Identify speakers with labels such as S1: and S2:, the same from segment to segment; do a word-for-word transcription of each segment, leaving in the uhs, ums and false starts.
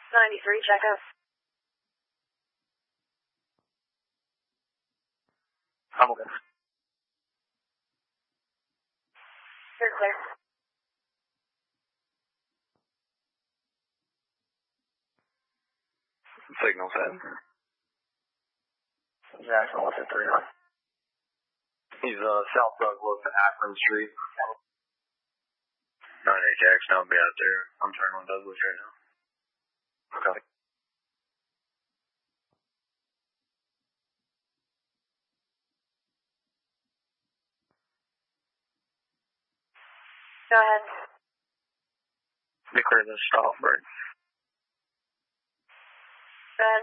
S1: ninety-three, check out.
S2: I'm okay.
S1: You're clear.
S2: Signal set.
S3: Jackson, what's it, three nine?
S2: He's uh, South Douglas at Akron Street.
S3: nine eight Jackson, I'll be out there. I'm turning on Douglas right now.
S2: Okay.
S1: Go ahead.
S3: Be clear to stop, right?
S1: Go ahead.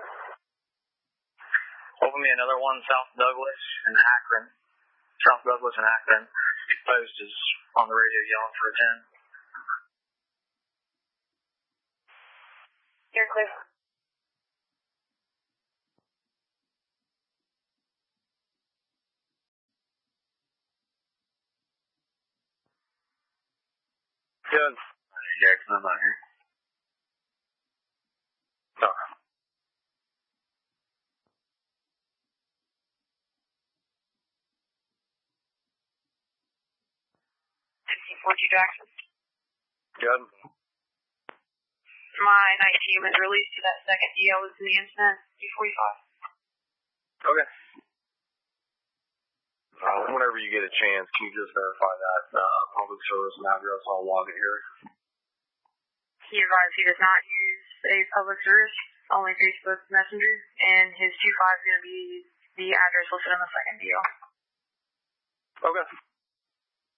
S3: Open me another one, South Douglas and Akron. South Douglas and Akron. Post is on the radio yelling for a ten.
S1: You're clear.
S2: Good.
S3: Hey, Jackson, I'm not here.
S2: Sorry.
S1: sixteen forty Jackson.
S2: Good.
S1: My night team was released to that second D L was in the incident, two forty-five.
S2: Okay. Uh, whenever you get a chance, can you just verify that uh, public service and address? I'll log it here.
S1: He advised he does not use a public service, only Facebook Messenger, and his two five is going to be the address listed on the second D L.
S2: Okay.